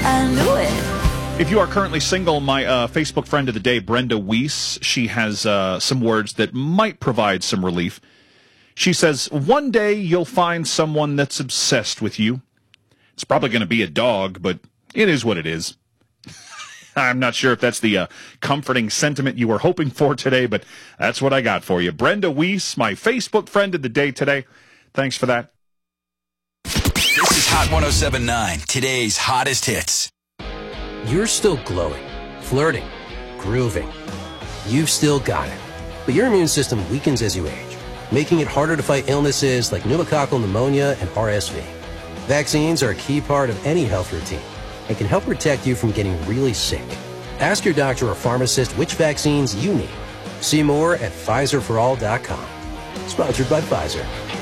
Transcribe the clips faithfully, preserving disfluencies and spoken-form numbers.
I knew it. If you are currently single, my uh, Facebook friend of the day, Brenda Weiss, she has uh, some words that might provide some relief. She says, one day you'll find someone that's obsessed with you. It's probably going to be a dog, but it is what it is. I'm not sure if that's the uh, comforting sentiment you were hoping for today, but that's what I got for you. Brenda Weiss, my Facebook friend of the day today. Thanks for that. This is Hot one oh seven point nine, today's hottest hits. You're still glowing, flirting, grooving. You've still got it. But your immune system weakens as you age, making it harder to fight illnesses like pneumococcal pneumonia and R S V. Vaccines are a key part of any health routine and can help protect you from getting really sick. Ask your doctor or pharmacist which vaccines you need. See more at Pfizer for all dot com. Sponsored by Pfizer.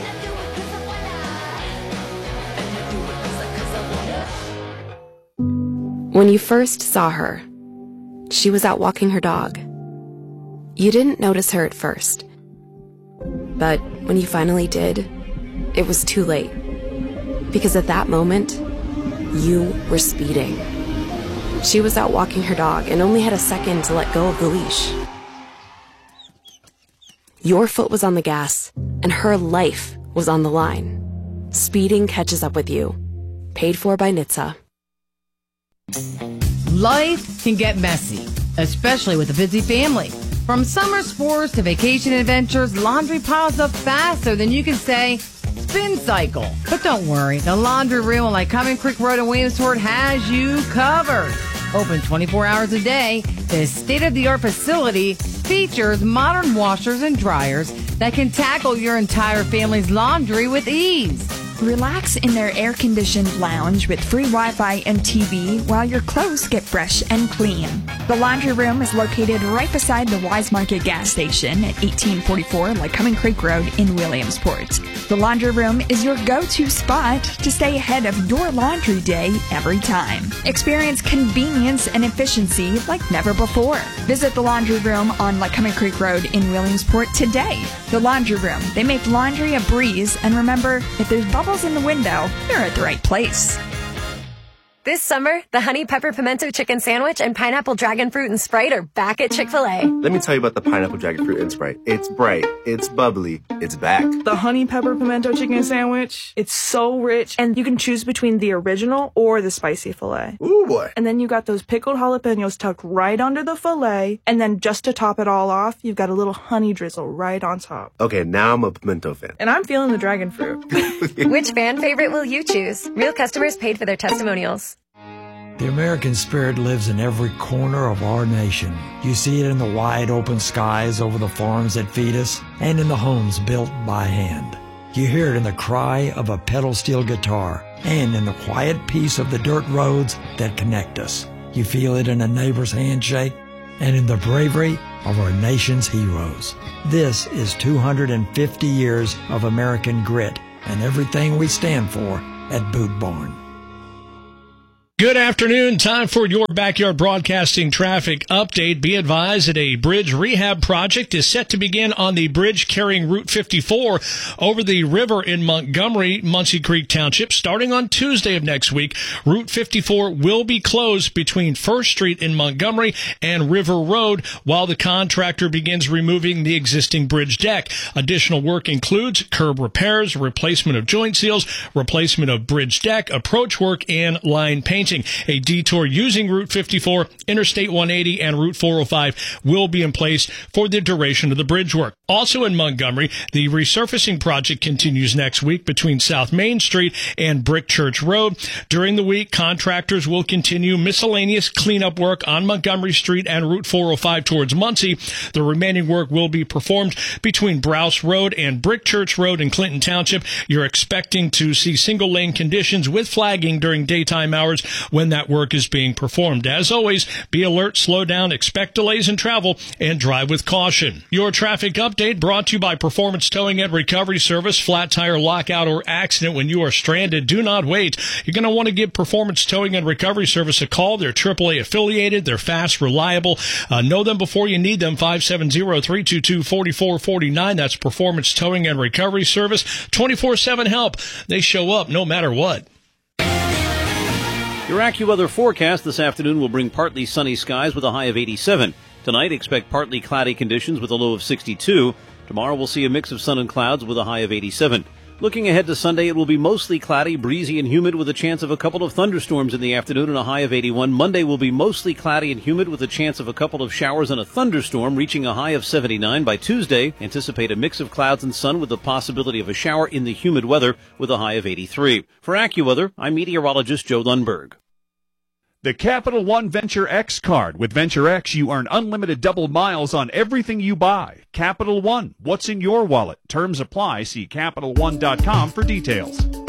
When you first saw her, she was out walking her dog. You didn't notice her at first. But when you finally did, it was too late. Because at that moment, you were speeding. She was out walking her dog and only had a second to let go of the leash. Your foot was on the gas, and her life was on the line. Speeding catches up with you. Paid for by N H T S A. Life can get messy, especially with a busy family. From summer sports to vacation adventures, laundry piles up faster than you can say, spin cycle. But don't worry, the laundry room on Lycoming Creek Road in Williamsport has you covered. Open twenty-four hours a day, this state-of-the-art facility features modern washers and dryers that can tackle your entire family's laundry with ease. Relax in their air-conditioned lounge with free Wi-Fi and T V while your clothes get fresh and clean. The laundry room is located right beside the Wise Market gas station at eighteen forty-four Lycoming Creek Road in Williamsport. The laundry room is your go-to spot to stay ahead of your laundry day every time. Experience convenience and efficiency like never before. Visit the laundry room on Lycoming Creek Road in Williamsport today. The laundry room. They make laundry a breeze, and remember, if there's bubbles in the window, you're at the right place. This summer, the Honey Pepper Pimento Chicken Sandwich and Pineapple Dragon Fruit and Sprite are back at Chick-fil-A. Let me tell you about the Pineapple Dragon Fruit and Sprite. It's bright, it's bubbly, it's back. The Honey Pepper Pimento Chicken Sandwich, it's so rich, and you can choose between the original or the spicy filet. Ooh, boy. And then you got those pickled jalapenos tucked right under the filet, and then just to top it all off, you've got a little honey drizzle right on top. Okay, now I'm a pimento fan. And I'm feeling the dragon fruit. Which fan favorite will you choose? Real customers paid for their testimonials. The American spirit lives in every corner of our nation. You see it in the wide open skies over the farms that feed us and in the homes built by hand. You hear it in the cry of a pedal steel guitar and in the quiet peace of the dirt roads that connect us. You feel it in a neighbor's handshake and in the bravery of our nation's heroes. This is two hundred fifty years of American grit and everything we stand for at Boot Barn. Good afternoon. Time for your Backyard Broadcasting traffic update. Be advised that a bridge rehab project is set to begin on the bridge carrying Route fifty-four over the river in Montgomery, Muncie Creek Township. Starting on Tuesday of next week, Route fifty-four will be closed between First Street in Montgomery and River Road while the contractor begins removing the existing bridge deck. Additional work includes curb repairs, replacement of joint seals, replacement of bridge deck, approach work, and line painting. A detour using Route fifty-four, Interstate one eighty, and Route four oh five will be in place for the duration of the bridge work. Also in Montgomery, the resurfacing project continues next week between South Main Street and Brick Church Road. During the week, contractors will continue miscellaneous cleanup work on Montgomery Street and Route four oh five towards Muncie. The remaining work will be performed between Browse Road and Brick Church Road in Clinton Township. You're expecting to see single-lane conditions with flagging during daytime hours when that work is being performed. As always, be alert, slow down, expect delays in travel, and drive with caution. Your traffic update brought to you by Performance Towing and Recovery Service. Flat tire, lockout, or accident when you are stranded, do not wait. You're going to want to give Performance Towing and Recovery Service a call. They're triple A affiliated. They're fast, reliable. Uh, know them before you need them. five seven zero, three two two, four four four nine. That's Performance Towing and Recovery Service. twenty-four seven help. They show up no matter what. Your AccuWeather forecast this afternoon will bring partly sunny skies with a high of eighty-seven. Tonight, expect partly cloudy conditions with a low of sixty-two. Tomorrow, we'll see a mix of sun and clouds with a high of eighty-seven. Looking ahead to Sunday, it will be mostly cloudy, breezy, and humid with a chance of a couple of thunderstorms in the afternoon and a high of eighty-one. Monday will be mostly cloudy and humid with a chance of a couple of showers and a thunderstorm, reaching a high of seventy-nine. By Tuesday, anticipate a mix of clouds and sun with the possibility of a shower in the humid weather with a high of eighty-three. For AccuWeather, I'm meteorologist Joe Lundberg. The Capital One Venture X card. With Venture X, you earn unlimited double miles on everything you buy. Capital One, what's in your wallet? Terms apply. See Capital One dot com for details.